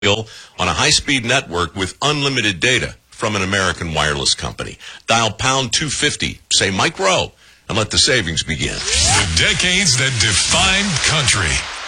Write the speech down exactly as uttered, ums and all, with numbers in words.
on a high-speed network with unlimited data from an American wireless company. Dial pound two fifty, say Mike Rowe, and let the savings begin. The decades that defined country.